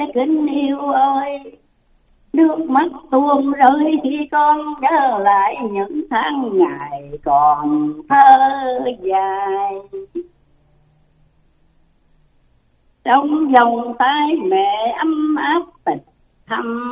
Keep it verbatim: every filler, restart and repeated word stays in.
kính yêu ơi, nước mắt tuôn rơi khi con nhớ lại những tháng ngày còn thơ dài. Trong vòng tay mẹ ấm áp tịch thăm